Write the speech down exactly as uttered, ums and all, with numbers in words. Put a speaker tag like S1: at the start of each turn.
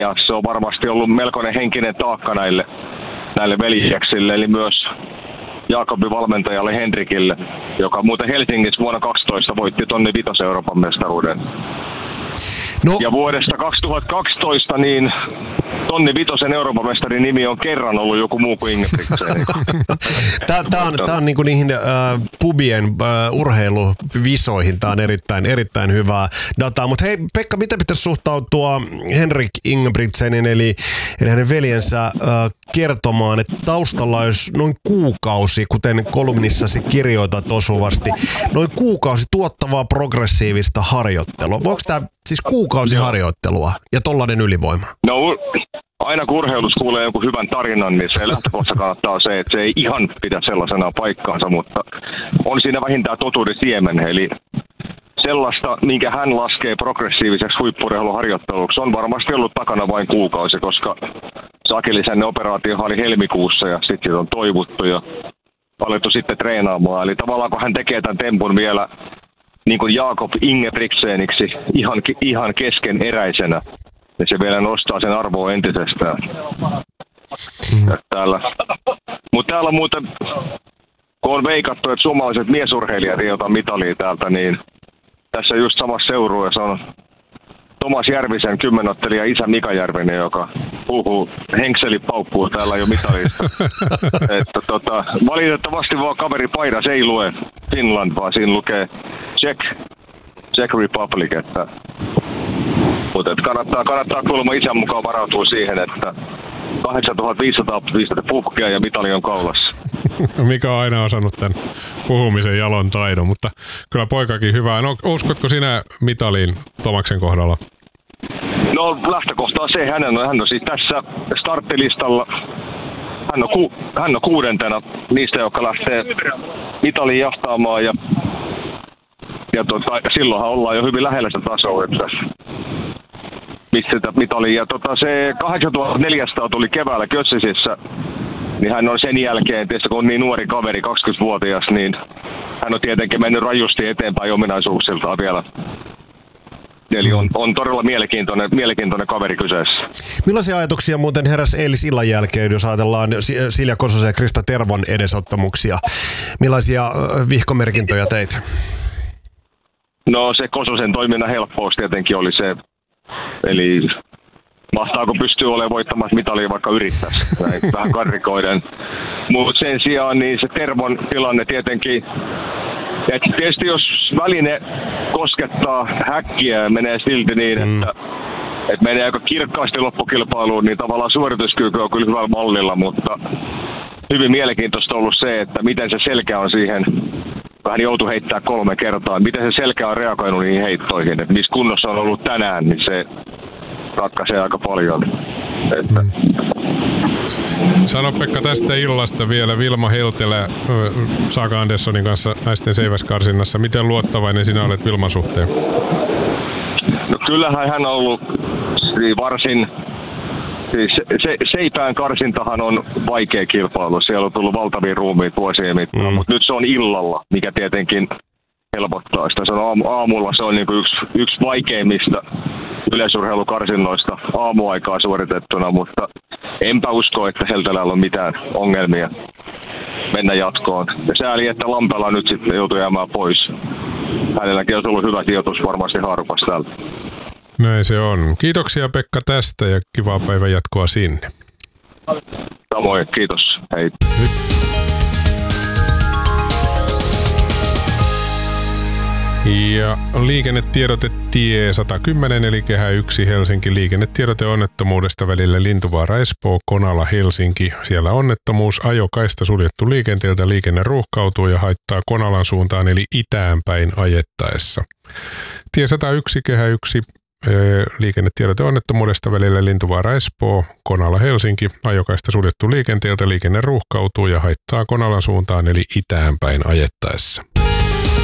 S1: Ja se on varmasti ollut melkoinen henkinen taakka näille, näille veljeksille, eli myös Jaakobin valmentajalle Henrikille, joka muuten Helsingissä vuonna kaksitoista voitti tonni vitosen Euroopan mestaruuden. No. Ja vuodesta kaksituhattakaksitoista niin tonni vitosen Euroopan mestarin nimi on kerran ollut joku muu kuin Ingebrigtsen.
S2: Tämä, tämä on, tämä on niin kuin niihin äh, pubien äh, urheiluvisoihin, tämä on erittäin, erittäin hyvää dataa. Mutta hei Pekka, miten pitäisi suhtautua Henrik Ingebrigtsenin eli, eli hänen veljensä äh, kertomaan, että taustalla olisi noin kuukausi, kuten kolumnissasi kirjoitat osuvasti, noin kuukausi tuottavaa progressiivista harjoittelua. Voiko tämä siis kuukausi harjoittelua ja tollainen ylivoima?
S1: No aina kun urheilussa kuulee jonkun hyvän tarinan, niin se lähtökohta kannattaa se, että se ei ihan pidä sellaisena paikkaansa, mutta on siinä vähintään totuuden siemen. Eli sellaista, minkä hän laskee progressiiviseksi huippu-urheiluharjoitteluksi, on varmasti ollut takana vain kuukausi, koska Sakilisen operaatio oli helmikuussa ja sitten on toivottu ja alettu sitten treenaamaan. Eli tavallaan kun hän tekee tämän tempun vielä niin kuin Jakob Ingebrigtseniksi ihan, ihan keskeneräisenä, ja se vielä nostaa sen arvoa entisestään. Mm. Täällä. Mutta täällä muuten, kun on veikattu, että suomalaiset miesurheilijat ei ota mitalia täältä, niin tässä just samassa seurueessa on Tomas Järvisen kymmenottelija isä Mika Järvinen, joka puhuu henkseli paukkuu täällä jo mitalista. Että tota, valitettavasti vaan kaveri paidas ei lue Finland, vaan siinä lukee Czech, Czech Republic. Että, mutta että kannattaa, kannattaa kuulemma isän mukaan varautua siihen, että kahdeksantuhattaviisisataa pistettä puhkea ja mitali on kaulassa.
S3: Mika on aina osannut tämän puhumisen jalon taidon, mutta kyllä poikakin hyvää. No, uskotko sinä mitaliin Tomaksen kohdalla?
S1: No lähtökohta on se, hän on, hän on siis tässä starttilistalla. Hän on, ku, hän on kuudentena niistä, jotka lähtee mitaliin jahtaamaan ja, ja tota, silloinhan ollaan jo hyvin lähellä sitä tasoa, että mistä sitä mitalia. Ja tota, se kahdeksantuhattaneljäsataa tuli keväällä Kötsisissä, niin hän on sen jälkeen, tietysti kun on niin nuori kaveri, kaksikymmentävuotias, niin hän on tietenkin mennyt rajusti eteenpäin ominaisuuksiltaan vielä. Eli on, on todella mielenkiintoinen, mielenkiintoinen kaveri kyseessä.
S2: Millaisia ajatuksia muuten heräsi eilisillan jälkeen, jos ajatellaan Silja Kososen ja Krista Tervon edesottamuksia? Millaisia vihkomerkintöjä teit?
S1: No se Kososen toiminnan helppous tietenkin oli se, eli mahtaako pystyä olemaan voittamassa mitalia vaikka yrittäisi, vähän karrikoiden. Mutta sen sijaan niin se Tervon tilanne tietenkin, että tietysti jos väline koskettaa häkkiä ja menee silti niin, mm. että, että menee aika kirkkaasti loppukilpailuun, niin tavallaan suorituskyky on kyllä hyvällä mallilla, mutta hyvin mielenkiintoista on ollut se, että miten se selkä on siihen, vähän joutui heittää kolme kertaa, miten se selkä on reagoinut niihin heittoihin, että missä kunnossa on ollut tänään, niin se ratkaisee aika paljon. Että.
S3: Sano Pekka tästä illasta vielä Vilma Heltelä Saga Anderssonin kanssa naisten seiväskarsinnassa. Miten luottavainen sinä olet Vilman suhteen?
S1: No kyllähän hän on ollut varsin, siis se, se, seipään karsintahan on vaikea kilpailu. Siellä on tullut valtavia ruumiit vuosien mittaan, mm. mutta nyt se on illalla, mikä tietenkin helpottaa sitä. Se on aamu, aamulla se on niin kuin yksi, yksi vaikeimmista yleisurheilukarsinnoista aamuaikaa suoritettuna, mutta enpä usko, että Heltelällä on mitään ongelmia mennä jatkoon. Ja sääli, että Lampela nyt sitten joutui jäämään pois. Hänelläkin on ollut hyvä sijoitus varmasti haarukassa täällä.
S3: Näin se on. Kiitoksia Pekka tästä ja kivaa päivän jatkoa sinne.
S1: Samoin, kiitos. Hei.
S3: Nyt. Ja liikennetiedote tie sata kymmenen eli kehä yksi Helsinki liikennetiedote onnettomuudesta välillä Lintuvaara Espoo Konala Helsinki. Siellä onnettomuus, ajokaista suljettu liikenteeltä, liikenne ruuhkautuu ja haittaa Konalan suuntaan eli itään päin ajettaessa. Tie sata yksi kehä yksi liikennetiedote onnettomuudesta välillä Lintuvaara Espoo Konala Helsinki. Ajokaista suljettu liikenteeltä, liikenne ruuhkautuu ja haittaa Konalan suuntaan eli itään päin ajettaessa.